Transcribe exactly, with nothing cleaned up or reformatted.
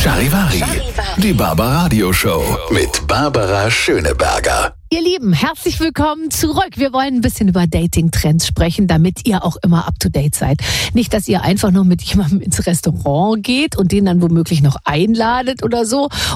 Charivari, die Barbaradio Show mit Barbara Schöneberger. Ihr Lieben, herzlich willkommen zurück. Wir wollen ein bisschen über Dating-Trends sprechen, damit ihr auch immer up-to-date seid. Nicht, dass ihr einfach nur mit jemandem ins Restaurant geht und den dann womöglich noch einladet oder so